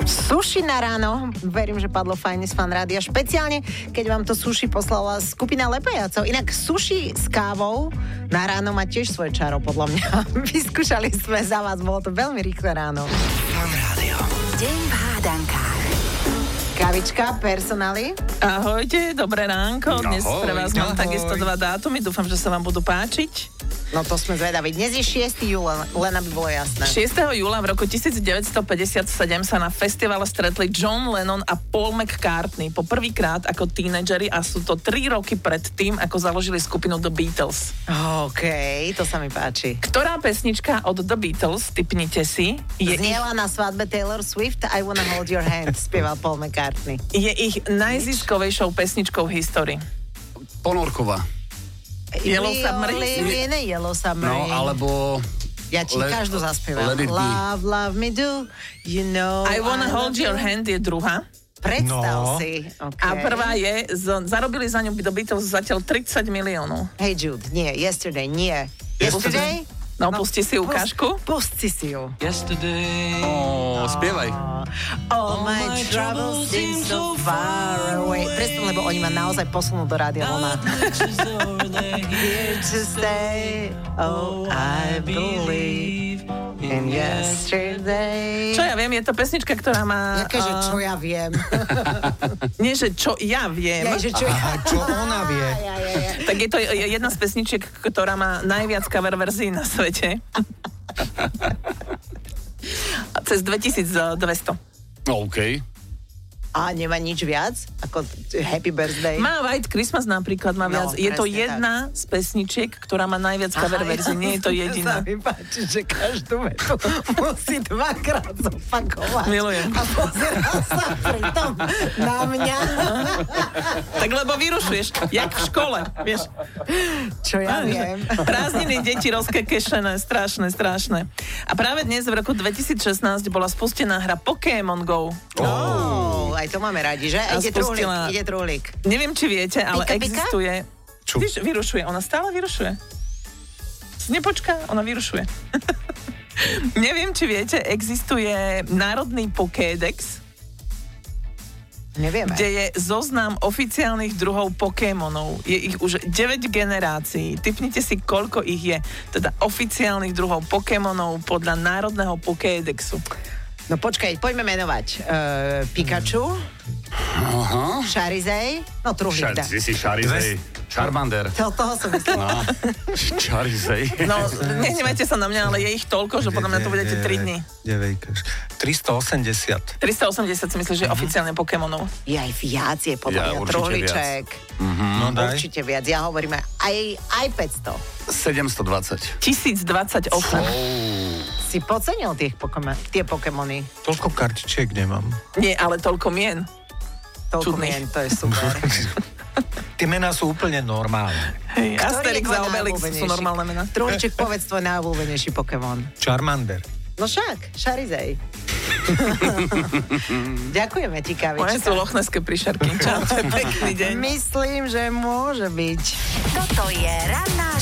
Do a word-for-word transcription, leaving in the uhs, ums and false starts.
Sushi na ráno, verím, že padlo fajne z Fan Rádia. Špeciálne, keď vám to sushi poslala skupina Lepejacov. Inak sushi s kávou na ráno má tiež svoje čaro, podľa mňa. Vyskúšali sme za vás, bolo to veľmi rýchle ráno. Fan Rádio. Deň v hádankách. Kavička, personály. Ahojte, dobré ránko. Dnes Ahoj, pre vás mám ahoj. takisto dva dátumy. Dúfam, že sa vám budú páčiť. No to sme zvedaví. Dnes je šiesteho júla, len aby bolo jasné. šiesteho júla v roku devätnásťstopäťdesiatsedem sa na festivale stretli John Lennon a Paul McCartney po prvýkrát ako tínedžeri a sú to tri roky pred tým, ako založili skupinu The Beatles. OK, to sa mi páči. Ktorá pesnička od The Beatles, tipnite si, je ich, Zniela na svadbe Taylor Swift I Wanna Hold Your Hand, spieval Paul McCartney. je ich najziskovejšou pesničkou v histórii. Ponorková. Yellow We Submarine? all live in a Yellow Submarine. No, alebo... Ja ti Let- každú zaspievam. Let it be. Love, love me do, you know I Wanna I Hold love Your you. Hand je druhá. Predstav No. si. Okay. A prvá je, z, zarobili za ňu The Beatles zatiaľ tridsať miliónov. Hey Jude, nie, yesterday, nie. Yesterday? No, pusti si ukážku. Pust, pusti si ju. Ó, spievaj. All my troubles seem so far away. Presne, lebo oni ma naozaj posunú do Rádia Vlna. Here to stay, oh, I believe in yesterday. Čo ja viem, je to pesnička, ktorá má... Jaké, že a, čo ja viem. Nie, že čo ja viem. Ja, že čo ja... A čo ona vie? Ja, ja, ja. Tak je to jedna z pesničiek, ktorá má najviac cover verzií na svete. Cez dvetisícdvesto. OK. A nemá nič viac? Ako Happy Birthday? Má White Christmas napríklad, má No, viac. Je to presne jedna z pesničiek, ktorá má najviac cover verzií. Nie je to jediná. Sa mi páči, že každú vetu musí dvakrát zopakovať. Milujem. A pozerá sa pritom na mňa. Tak lebo vyrušuješ, jak v škole, vieš. Čo ja viem. Prázdniny, deti rozkekešené, strašné, strašné. A práve dnes v roku dvetisícšestnásť bola spustená hra Pokémon Go. Oh, aj to máme radi, že? A Ide spustila- truhlík, ide truhlík. Neviem, či viete, ale Pika, pika? existuje... Čo? Víš, vyrušuje, ona stále vyrušuje. Nepočká, ona vyrušuje. Neviem, či viete, existuje národný Pokédex, Nevieme. kde je zoznam oficiálnych druhov Pokémonov. Je ich už deväť generácií. Tipnite si, koľko ich je. Teda oficiálnych druhov Pokémonov podľa národného Pokédexu. No počkaj, poďme menovať. Uh, Pikachu, Aha. Charizard, no truhlík. Šar, dá. si si Charizard. Charmander. To, toho som myslela. No. Charizard. No, nehnevajte sa na mňa, ale je ich toľko, že podľa mňa to budete tri dni. tristoosemdesiat. tristoosemdesiat si myslíš, že je oficiálne Pokémonov? Je aj viac, je podľa Ja, mňa určite truhlíček. No daj. Určite viac. Ja hovorím aj, aj päťsto. sedemstodvadsať. tisícdvadsaťosem. Si podcenil tých pokema- tie Pokémony. Toľko kartičiek nemám. Nie, ale toľko mien. Toľko Čudných. mien, to je super. Tie mená sú úplne normálne. Hej, Ktorý Asterix je tvoj a Obelix najobľúbenejší? sú normálne mená. Truhlíček, povedz tvoj najobľúbenejší Pokémon. Charmander. No však, Charizard. Ďakujeme ti, Moje sú kavička. lochneské príšerky. Čaute, pekný deň. Myslím, že môže byť. Toto je ranná